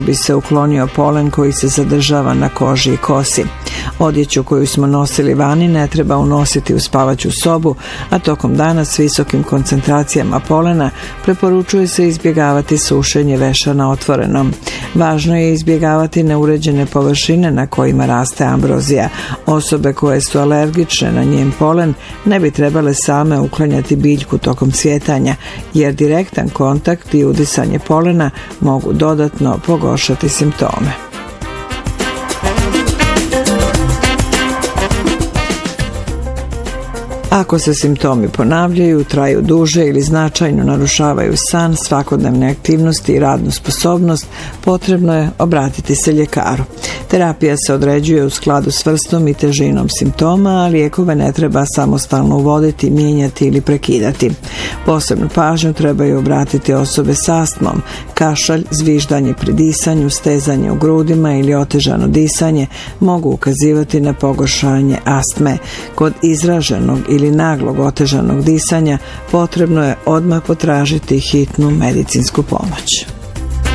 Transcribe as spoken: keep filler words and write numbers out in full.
bi se uklonio polen koji se zadržava na koži i kosi. Odjeću koju smo nosili vani ne treba unositi u spavaću sobu, a tokom dana s visokim koncentracijama polena preporučuje se izbjegavati sušenje veša na otvorenom. Važno je izbjegavati neuređene površine na kojima raste ambrozija. Osobe koje su alergične na njen polen ne bi trebale same uklanjati biljku tokom cvjetanja, jer direktan kontakt i udisanje polena mogu dodatno pogoršati simptome. Ako se simptomi ponavljaju, traju duže ili značajno narušavaju san, svakodnevne aktivnosti i radnu sposobnost, potrebno je obratiti se ljekaru. Terapija se određuje u skladu s vrstom i težinom simptoma, a lijekove ne treba samostalno uvoditi, mijenjati ili prekidati. Posebnu pažnju trebaju obratiti osobe s astmom. Kašalj, zviždanje pri disanju, stezanje u grudima ili otežano disanje mogu ukazivati na pogoršanje astme. Kod izraženog ili naglog otežanog disanja potrebno je odmah potražiti hitnu medicinsku pomoć.